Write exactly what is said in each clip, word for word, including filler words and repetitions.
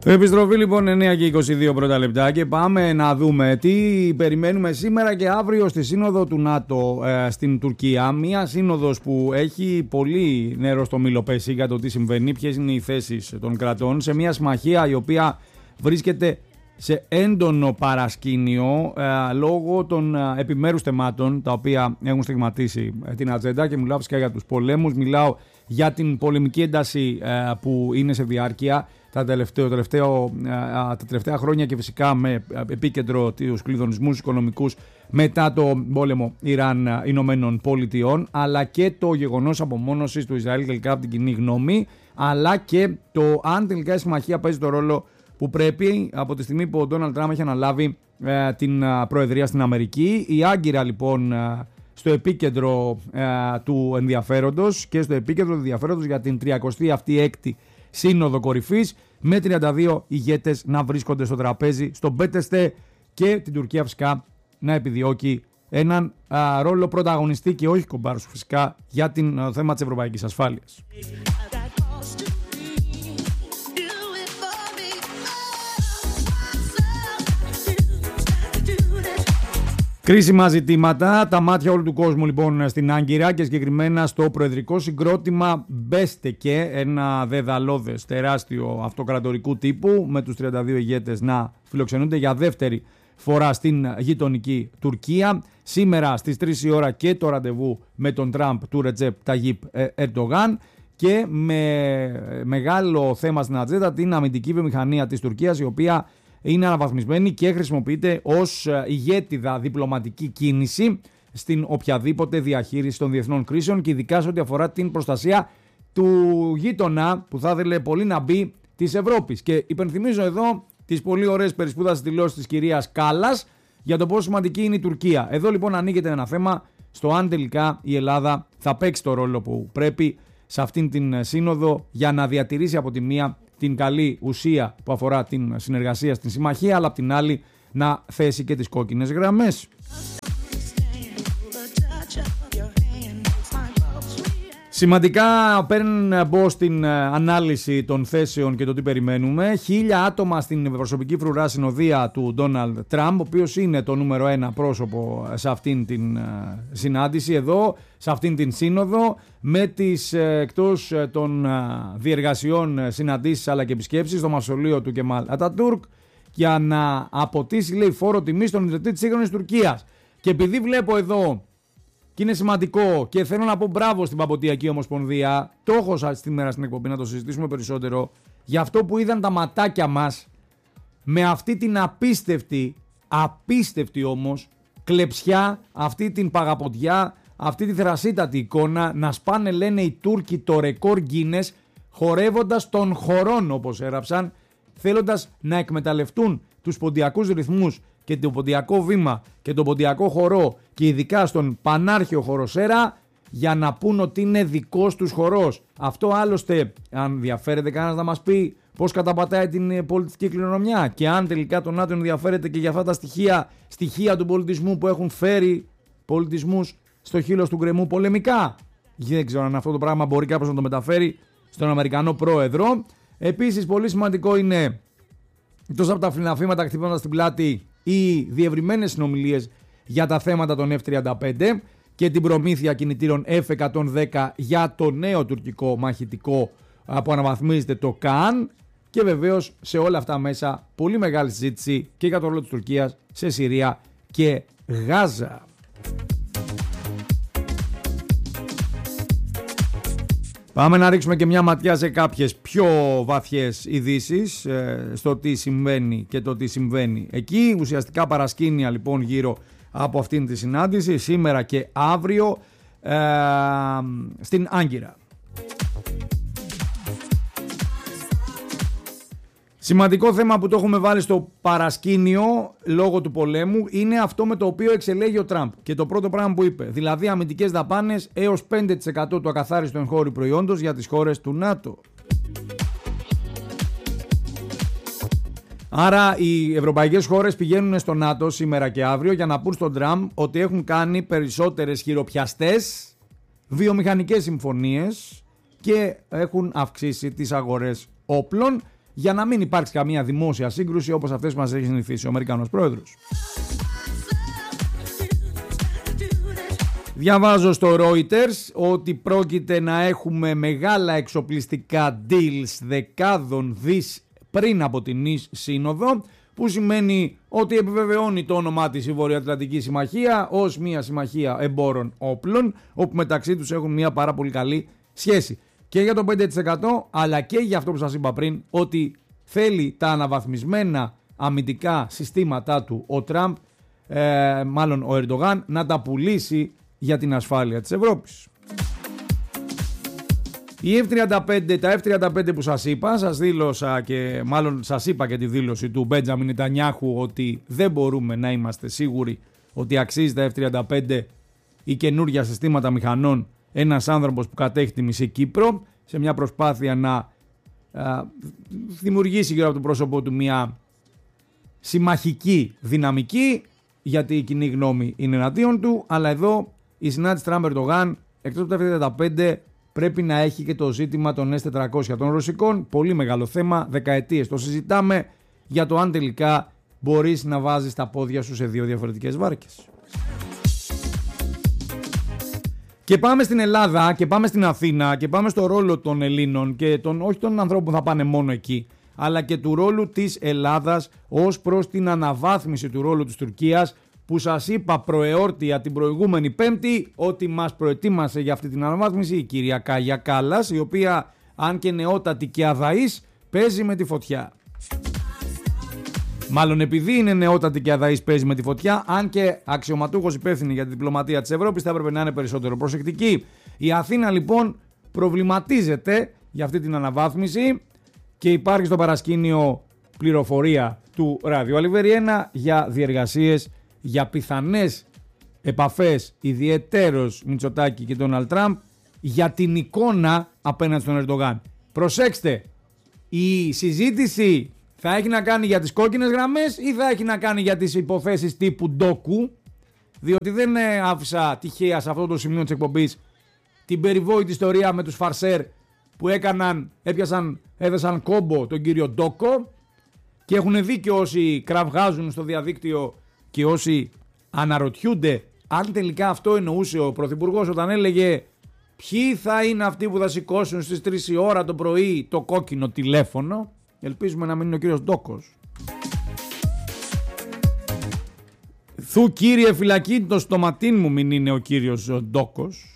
Επιστροφή λοιπόν εννιά και είκοσι δύο πρώτα λεπτά και πάμε να δούμε τι περιμένουμε σήμερα και αύριο στη Σύνοδο του ΝΑΤΟ ε, στην Τουρκία. Μια σύνοδος που έχει πολύ νερό στο μήλο πέσει για το τι συμβαίνει, ποιες είναι οι θέσεις των κρατών σε μια συμμαχία η οποία βρίσκεται σε έντονο παρασκήνιο ε, λόγω των ε, επιμέρους θεμάτων τα οποία έχουν στιγματίσει ε, την ατζέντα, και μιλάω φυσικά για τους πολέμους, μιλάω για την πολεμική ένταση ε, που είναι σε διάρκεια τα, τελευταίο, τελευταίο, ε, τα τελευταία χρόνια και φυσικά με επίκεντρο τους κλειδονισμούς οικονομικούς μετά το πόλεμο Ιράν-Ηνωμένων Πολιτειών, αλλά και το γεγονός απομόνωσης του Ισραήλ τελικά από την κοινή γνώμη, αλλά και το αν τελικά η συμμαχία παίζει το ρόλο που πρέπει από τη στιγμή που ο Ντόναλντ Τραμπ έχει αναλάβει ε, την ε, προεδρία στην Αμερική. Η Άγκυρα λοιπόν ε, στο επίκεντρο ε, του ενδιαφέροντος και στο επίκεντρο του ενδιαφέροντος για την τριακοστή αυτή έκτη Σύνοδο Κορυφής, με τριάντα δύο ηγέτες να βρίσκονται στο τραπέζι, στον πέτεστε, και την Τουρκία φυσικά να επιδιώκει έναν α, ρόλο πρωταγωνιστή και όχι κομπάρσου φυσικά για την α, θέμα της ευρωπαϊκής ασφάλειας. Κρίσιμα ζητήματα, τα μάτια όλου του κόσμου λοιπόν στην Άγκυρα και συγκεκριμένα στο προεδρικό συγκρότημα Μπέστεκε, ένα δεδαλώδες τεράστιο αυτοκρατορικού τύπου με τους τριάντα δύο ηγέτες να φιλοξενούνται για δεύτερη φορά στην γειτονική Τουρκία. Σήμερα στις τρεις η ώρα και το ραντεβού με τον Τραμπ του Ρετζέπ Ταγίπ Ερντογάν, και με μεγάλο θέμα στην ατζέντα την αμυντική βιομηχανία της Τουρκίας, η οποία είναι αναβαθμισμένη και χρησιμοποιείται ως ηγέτιδα διπλωματική κίνηση στην οποιαδήποτε διαχείριση των διεθνών κρίσεων, και ειδικά σε ό,τι αφορά την προστασία του γείτονα που θα ήθελε πολύ να μπει της Ευρώπης. Και υπενθυμίζω εδώ τις πολύ ωραίες περισπούδασες δηλώσεις της κυρίας Κάλλας για το πόσο σημαντική είναι η Τουρκία. Εδώ λοιπόν ανοίγεται ένα θέμα στο αν τελικά η Ελλάδα θα παίξει το ρόλο που πρέπει σε αυτήν την σύνοδο για να διατηρήσει από τη μία την καλή ουσία που αφορά την συνεργασία στην συμμαχία, αλλά απ' την άλλη να θέσει και τις κόκκινες γραμμές. Σημαντικά, πριν μπω στην ανάλυση των θέσεων και το τι περιμένουμε, χίλια άτομα στην προσωπική φρουρά συνοδεία του Ντόναλντ Τραμπ, ο οποίος είναι το νούμερο ένα πρόσωπο σε αυτήν την συνάντηση εδώ, σε αυτήν την σύνοδο, με τις εκτός των διεργασιών συναντήσεις αλλά και επισκέψεις στο μαυσολείο του Κεμάλ Ατατούρκ, για να αποτίσει, λέει, φόρο τιμή στον ιδρυτή της σύγχρονης Τουρκίας. Και επειδή βλέπω εδώ, και είναι σημαντικό και θέλω να πω μπράβο στην Παποτιακή Ομοσπονδία, το έχω σήμερα στην εκπομπή να το συζητήσουμε περισσότερο, για αυτό που είδαν τα ματάκια μας με αυτή την απίστευτη, απίστευτη όμως κλεψιά, αυτή την παγαποντιά, αυτή τη θρασίτατη εικόνα να σπάνε, λένε οι Τούρκοι, το ρεκόρ Γκίνες, χορεύοντας των χορών όπως έγραψαν, θέλοντας να εκμεταλλευτούν τους ποντιακούς ρυθμούς και το ποντιακό βήμα και το ποντιακό χορό, και ειδικά στον πανάρχιο χοροσέρα, για να πούν ότι είναι δικός τους χορός. Αυτό άλλωστε, αν ενδιαφέρεται κανένας να μας πει πώς καταπατάει την πολιτική κληρονομιά, και αν τελικά το ΝΑΤΟ ενδιαφέρεται και για αυτά τα στοιχεία, στοιχεία του πολιτισμού που έχουν φέρει πολιτισμούς στο χείλος του γκρεμού πολεμικά. Δεν ξέρω αν αυτό το πράγμα μπορεί κάποιος να το μεταφέρει στον Αμερικανό πρόεδρο. Επίσης, πολύ σημαντικό είναι, εκτός από τα φυλαφήματα χτυπώντας την πλάτη, οι διευρυμένες συνομιλίες για τα θέματα των εφ τριάντα πέντε και την προμήθεια κινητήρων εφ εκατόν δέκα για το νέο τουρκικό μαχητικό που αναβαθμίζεται, το ΚΑΝ, και βεβαίως σε όλα αυτά μέσα πολύ μεγάλη συζήτηση και για το ρόλο της Τουρκίας σε Συρία και Γάζα. Πάμε να ρίξουμε και μια ματιά σε κάποιες πιο βαθιές ειδήσεις, ε, στο τι συμβαίνει και το τι συμβαίνει εκεί. Ουσιαστικά παρασκήνια λοιπόν γύρω από αυτήν τη συνάντηση σήμερα και αύριο ε, στην Άγκυρα. Σημαντικό θέμα που το έχουμε βάλει στο παρασκήνιο λόγω του πολέμου είναι αυτό με το οποίο εξελέγει ο Τραμπ. Και το πρώτο πράγμα που είπε, δηλαδή αμυντικές δαπάνες έως πέντε τοις εκατό του ακαθάριστου εγχώριου προϊόντος για τις χώρες του ΝΑΤΟ. Άρα οι ευρωπαϊκές χώρες πηγαίνουν στο ΝΑΤΟ σήμερα και αύριο για να πούν στον Τραμπ ότι έχουν κάνει περισσότερες χειροπιαστές βιομηχανικές συμφωνίες και έχουν αυξήσει τις αγορές όπλων, για να μην υπάρξει καμία δημόσια σύγκρουση όπως αυτές που μας έχει συνηθίσει ο Αμερικανός πρόεδρος. Διαβάζω στο Reuters ότι πρόκειται να έχουμε μεγάλα εξοπλιστικά deals δεκάδων δις πριν από την Νης Σύνοδο, που σημαίνει ότι επιβεβαιώνει το όνομά της η Βορειοατλαντική Συμμαχία ως μια συμμαχία εμπόρων όπλων, όπου μεταξύ τους έχουν μια πάρα πολύ καλή σχέση. Και για το πέντε τοις εκατό, αλλά και για αυτό που σας είπα πριν, ότι θέλει τα αναβαθμισμένα αμυντικά συστήματά του ο Τραμπ, ε, μάλλον ο Ερντογάν, να τα πουλήσει για την ασφάλεια της Ευρώπης. Η εφ τριάντα πέντε, τα εφ τριάντα πέντε που σας είπα, σας δήλωσα και μάλλον σας είπα και τη δήλωση του Μπέντζαμιν Νετανιάχου ότι δεν μπορούμε να είμαστε σίγουροι ότι αξίζει τα εφ τριάντα πέντε ή καινούργια συστήματα μηχανών ένας άνθρωπος που κατέχει τη μισή Κύπρο, σε μια προσπάθεια να α, δημιουργήσει γύρω από το πρόσωπό του μια συμμαχική δυναμική, γιατί η κοινή γνώμη είναι εναντίον του. Αλλά εδώ η συνάντηση Τραμπ Ερντογάν, εκτός από τα εφ τριάντα πέντε, πρέπει να έχει και το ζήτημα των ες τετρακόσια των ρωσικών. Πολύ μεγάλο θέμα, δεκαετίες το συζητάμε, για το αν τελικά μπορείς να βάζεις τα πόδια σου σε δύο διαφορετικές βάρκες. Και πάμε στην Ελλάδα και πάμε στην Αθήνα και πάμε στο ρόλο των Ελλήνων και των, όχι των ανθρώπων που θα πάνε μόνο εκεί, αλλά και του ρόλου της Ελλάδας ως προς την αναβάθμιση του ρόλου της Τουρκίας, που σας είπα προεόρτια την προηγούμενη Πέμπτη ότι μας προετοίμασε για αυτή την αναβάθμιση η κυρία Κάγια Κάλλας, η οποία, αν και νεότατη και αδαής, παίζει με τη φωτιά. Μάλλον επειδή είναι νεότατη και αδαής, παίζει με τη φωτιά, αν και αξιωματούχος υπεύθυνη για τη διπλωματία της Ευρώπης θα έπρεπε να είναι περισσότερο προσεκτική. Η Αθήνα λοιπόν προβληματίζεται για αυτή την αναβάθμιση και υπάρχει στο παρασκήνιο πληροφορία του Ράδιο Αλιβέρι ένα για διεργασίες, για πιθανές επαφές ιδιαιτέρως Μητσοτάκη και Ντόναλντ Τραμπ για την εικόνα απέναντι στον Ερντογάν. Προσέξτε, η συζήτηση θα έχει να κάνει για τις κόκκινες γραμμές ή θα έχει να κάνει για τις υποθέσεις τύπου ντόκου, διότι δεν άφησα τυχαία σε αυτό το σημείο της εκπομπής την περιβόητη ιστορία με τους φαρσέρ που έκαναν, έπιασαν, έδεσαν κόμπο τον κύριο Ντόκο, και έχουν δει και όσοι κραυγάζουν στο διαδίκτυο και όσοι αναρωτιούνται αν τελικά αυτό εννοούσε ο Πρωθυπουργός όταν έλεγε ποιοι θα είναι αυτοί που θα σηκώσουν στις τρεις η ώρα το πρωί το κόκκινο τηλέφωνο. Ελπίζουμε να μην είναι ο κύριος Ντόκος. Θου κύριε φυλακή το στοματίν μου μην είναι ο κύριος Ντόκος.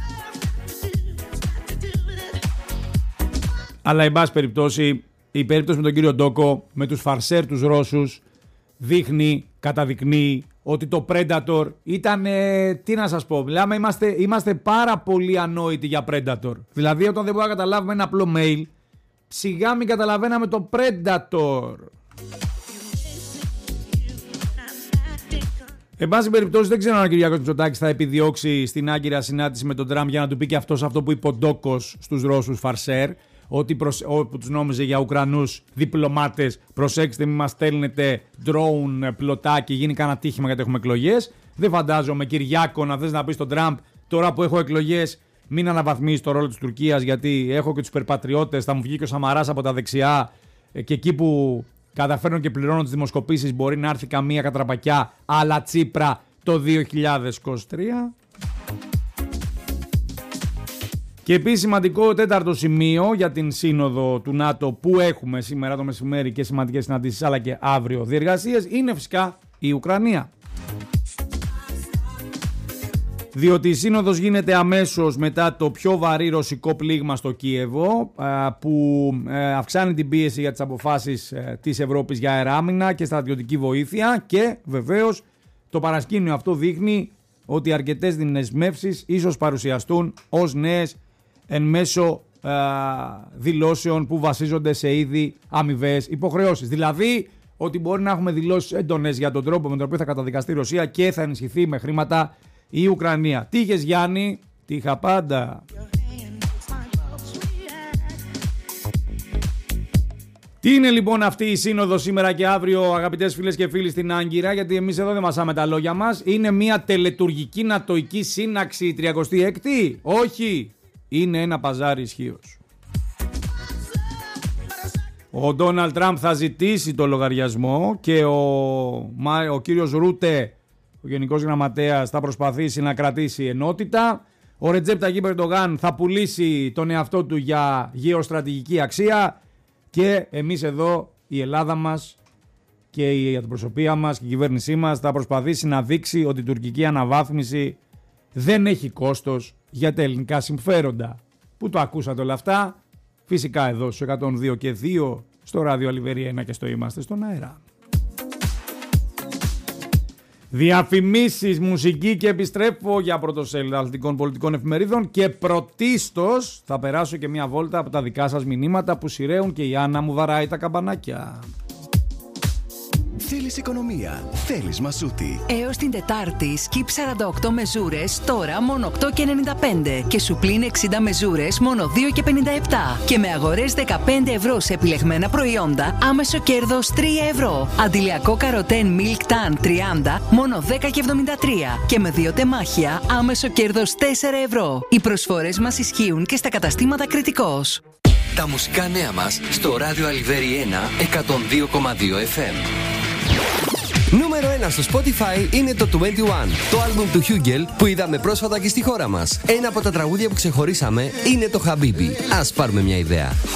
Αλλά εν πάση περιπτώσει η περίπτωση με τον κύριο Ντόκο, με τους φαρσέρ τους Ρώσους, δείχνει, καταδεικνύει ότι το Predator ήταν, ε, τι να σας πω, μιλάμε, είμαστε, είμαστε πάρα πολύ ανόητοι για Predator. Δηλαδή όταν δεν μπορούμε να καταλάβουμε ένα απλό mail, σιγά μην καταλαβαίναμε το Predator. Εν πάση περιπτώσει δεν ξέρω αν ο Κυριάκος Μητσοτάκης θα επιδιώξει στην άγκυρα συνάντηση με τον Τραμπ για να του πει και αυτός αυτό που είπε ο Ντόκος στους Ρώσους φαρσέρ, ότι προσ... όπου τους νόμιζε για Ουκρανούς διπλωμάτες, προσέξτε μην μας στέλνετε drone πλωτά και γίνει κανένα τύχημα γιατί έχουμε εκλογές. Δεν φαντάζομαι, Κυριάκο, να θες να πεις στον Τραμπ τώρα που έχω εκλογές μην αναβαθμίσεις το ρόλο της Τουρκίας, γιατί έχω και τους υπερπατριώτες, θα μου βγει και ο Σαμαράς από τα δεξιά και εκεί που καταφέρνω και πληρώνω τις δημοσκοπήσεις μπορεί να έρθει καμία κατραπακιά αλλά Τσίπρα το δύο χιλιάδες είκοσι τρία. Και επίσης σημαντικό τέταρτο σημείο για την σύνοδο του ΝΑΤΟ που έχουμε σήμερα το μεσημέρι και σημαντικές συναντήσεις αλλά και αύριο διεργασίες είναι φυσικά η Ουκρανία. Διότι η σύνοδος γίνεται αμέσως μετά το πιο βαρύ ρωσικό πλήγμα στο Κίεβο που αυξάνει την πίεση για τις αποφάσεις της Ευρώπης για αεράμινα και στρατιωτική βοήθεια, και βεβαίως το παρασκήνιο αυτό δείχνει ότι αρκετές δεσμεύσεις ίσως παρουσιαστούν ως νέες εν μέσω α, δηλώσεων που βασίζονται σε ήδη αμοιβαίες υποχρεώσεις. Δηλαδή ότι μπορεί να έχουμε δηλώσεις έντονες για τον τρόπο με τον οποίο θα καταδικαστεί η Ρωσία και θα ενισχυθεί με χρήματα η Ουκρανία. Τι είχες Γιάννη? Τι είχα πάντα. Τι είναι λοιπόν αυτή η σύνοδο σήμερα και αύριο, αγαπητές φίλες και φίλοι, στην Άγκυρα? Γιατί εμείς εδώ δεν μασάμε τα λόγια μας. Είναι μια τελετουργική νατοϊκή σύναξη τριαντάτη έκτη? Όχι, είναι ένα παζάρι ισχύος. Ο Ντόναλντ Τραμπ θα ζητήσει το λογαριασμό και ο, ο κύριος Ρούτε, ο Γενικός Γραμματέας, θα προσπαθήσει να κρατήσει ενότητα. Ο Ρετζέπ Ταγίπ Ερντογάν θα πουλήσει τον εαυτό του για γεωστρατηγική αξία και εμείς εδώ, η Ελλάδα μας και η αντιπροσωπεία μας και η κυβέρνησή μας θα προσπαθήσει να δείξει ότι η τουρκική αναβάθμιση δεν έχει κόστος για τα ελληνικά συμφέροντα. Πού το ακούσατε όλα αυτά? Φυσικά εδώ στο εκατόν δύο και δύο, στο Ράδιο Αλιβέρι ένα και στο Είμαστε στον αέρα. Διαφημίσεις, μουσική και επιστρέφω για πρωτοσέλιδα αθλητικών πολιτικών εφημερίδων και πρωτίστως θα περάσω και μια βόλτα από τα δικά σας μηνύματα που σειραίουν και η Άννα μου βαράει τα καμπανάκια. Θέλεις οικονομία, θέλεις Μασούτη. Έως την Τετάρτη, σκιπ σαράντα οκτώ μεζούρες, τώρα μόνο οκτώ και ενενήντα πέντε και σου πλην εξήντα μεζούρες, μόνο δύο και πενήντα επτά. Και με αγορές δεκαπέντε ευρώ σε επιλεγμένα προϊόντα, άμεσο κέρδος τρία ευρώ. Αντιλιακό καροτέν Milk Tan τριάντα, μόνο δέκα και εβδομήντα τρία. Και με δύο τεμάχια, άμεσο κέρδος τέσσερα ευρώ. Οι προσφορές μας ισχύουν και στα καταστήματα Κρητικός. Τα μουσικά νέα μας στο Ράδιο Αλιβέρι ένα εκατόν δύο κόμμα δύο εφ εμ. Νούμερο ένα στο Spotify είναι το είκοσι ένα, το άλμπουμ του Hugel που είδαμε πρόσφατα και στη χώρα μας. Ένα από τα τραγούδια που ξεχωρίσαμε είναι το Habibi. Ας πάρουμε μια ιδέα.